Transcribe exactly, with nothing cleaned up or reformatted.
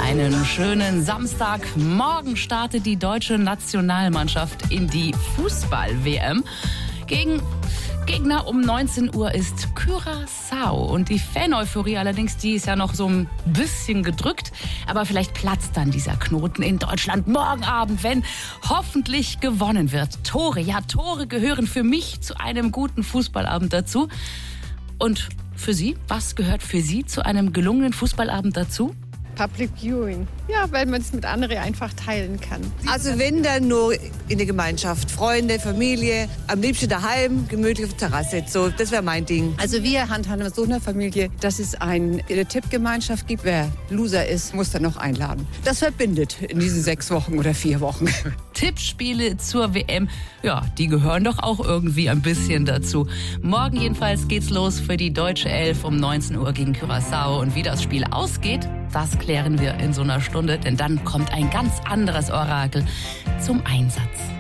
Einen schönen Samstag. Morgen startet die deutsche Nationalmannschaft in die Fußball-W M. Gegen Gegner um neunzehn Uhr ist Curaçao. Und die Fan-Euphorie allerdings, die ist ja noch so ein bisschen gedrückt. Aber vielleicht platzt dann dieser Knoten in Deutschland morgen Abend, wenn hoffentlich gewonnen wird. Tore, ja, Tore gehören für mich zu einem guten Fußballabend dazu. Und für Sie, was gehört für Sie zu einem gelungenen Fußballabend dazu? Public Viewing. Ja, weil man es mit anderen einfach teilen kann. Also wenn, dann nur in der Gemeinschaft. Freunde, Familie, am liebsten daheim, gemütlich auf der Terrasse. So, das wäre mein Ding. Also wir handhaben so eine Familie, dass es eine Tippgemeinschaft gibt. Wer Loser ist, muss dann noch einladen. Das verbindet in diesen sechs Wochen oder vier Wochen. Tippspiele zur W M, ja, die gehören doch auch irgendwie ein bisschen dazu. Morgen jedenfalls geht's los für die deutsche Elf um neunzehn Uhr gegen Curaçao. Und wie das Spiel ausgeht, das klären wir in so einer Stunde, denn dann kommt ein ganz anderes Orakel zum Einsatz.